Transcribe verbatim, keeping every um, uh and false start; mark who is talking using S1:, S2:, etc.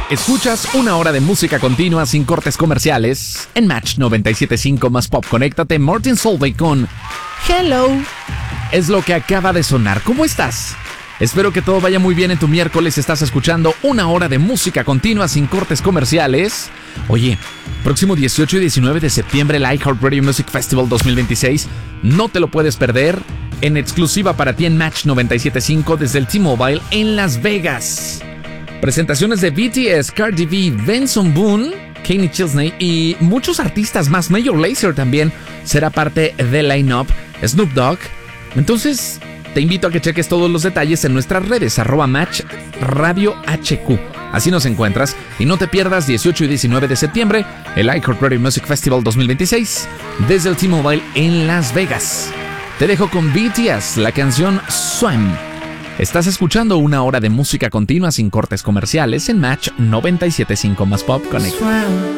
S1: Escuchas una hora de música continua sin cortes comerciales en Match noventa y siete punto cinco más Pop. Conéctate, Martin Solveig con Hello. Es lo que acaba de sonar. ¿Cómo estás? Espero que todo vaya muy bien en tu miércoles. Estás escuchando una hora de música continua sin cortes comerciales. Oye, próximo dieciocho y diecinueve de septiembre el iHeartRadio Music Festival dos mil veintiséis. No te lo puedes perder. En exclusiva para ti en Match noventa y siete punto cinco desde el T-Mobile en Las Vegas. Presentaciones de B T S, Cardi B, Benson Boone, Kenny Chesney y muchos artistas más. Major Lazer también será parte del line-up. Snoop Dogg. Entonces, te invito a que cheques todos los detalles en nuestras redes, arroba Match Radio H Q. Así nos encuentras y no te pierdas dieciocho y diecinueve de septiembre el iHeartRadio Music Festival dos mil veintiséis desde el T-Mobile en Las Vegas. Te dejo con B T S, la canción Swim. Estás escuchando una hora de música continua sin cortes comerciales en Match noventa y siete punto cinco más Pop Connect.